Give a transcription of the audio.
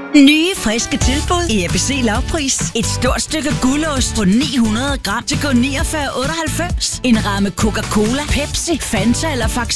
Nye, friske tilbud i ABC lavpris. Et stort stykke gulost på 900 gram til kun 49,98. En ramme Coca-Cola, Pepsi, Fanta eller Faxe